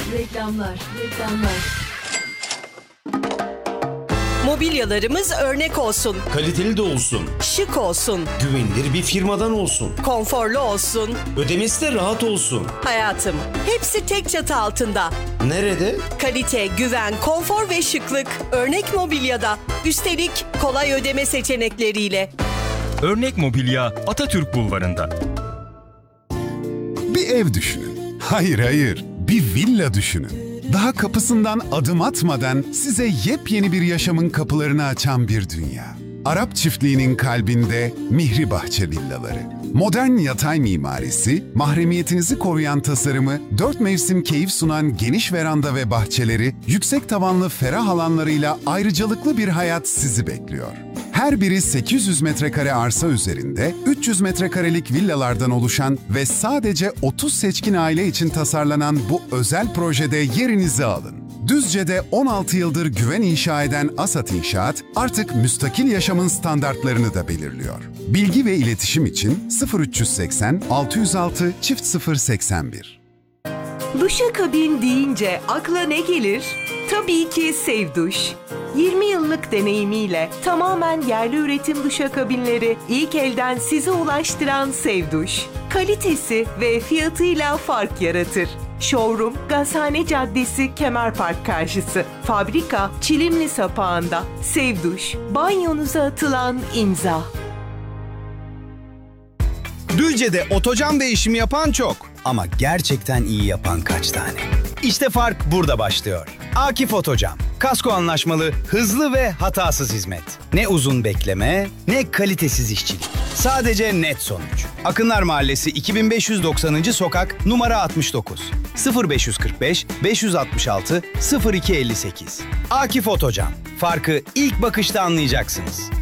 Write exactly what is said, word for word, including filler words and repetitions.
Reklamlar, reklamlar. Mobilyalarımız örnek olsun, Kaliteli de olsun, şık olsun, güvenilir bir firmadan olsun, konforlu olsun. ödemesi de rahat olsun. Hayatım, hepsi tek çatı altında. Nerede? Kalite, güven, konfor ve şıklık. Örnek Mobilya'da. Üstelik kolay ödeme seçenekleriyle. Örnek Mobilya Atatürk Bulvarı'nda. Bir ev düşünün. Hayır hayır, bir villa düşünün. Daha kapısından adım atmadan size yepyeni bir yaşamın kapılarını açan bir dünya. Arap çiftliğinin kalbinde Mihri Bahçe villaları. Modern yatay mimarisi, mahremiyetinizi koruyan tasarımı, dört mevsim keyif sunan geniş veranda ve bahçeleri, yüksek tavanlı ferah alanlarıyla ayrıcalıklı bir hayat sizi bekliyor. Her biri sekiz yüz metrekare arsa üzerinde, üç yüz metrekarelik villalardan oluşan ve sadece otuz seçkin aile için tasarlanan bu özel projede yerinizi alın. Düzce'de on altı yıldır güven inşa eden Asat İnşaat, artık müstakil yaşamın standartlarını da belirliyor. Bilgi ve iletişim için sıfır üç yüz seksen altı yüz altı çift sıfır seksen bir. Duşakabin deyince akla ne gelir? Tabii ki Sevduş. yirmi yıllık deneyimiyle tamamen yerli üretim duşakabinleri ilk elden size ulaştıran Sevduş. Kalitesi ve fiyatıyla fark yaratır. Showroom, Gazhane Caddesi, Kemerpark karşısı. Fabrika, Çilimli Sapağı'nda. Sevduş, banyonuza atılan imza. Düzce'de otocam değişimi yapan çok ama gerçekten iyi yapan kaç tane? İşte fark burada başlıyor. Akif Otocam. Kasko anlaşmalı, hızlı ve hatasız hizmet. Ne uzun bekleme, ne kalitesiz işçilik. Sadece net sonuç. Akınlar Mahallesi iki bin beş yüz doksanıncı sokak numara altmış dokuz. sıfır beş kırk beş beş altı altı sıfır iki elli sekiz. Akif Otocam. Farkı ilk bakışta anlayacaksınız.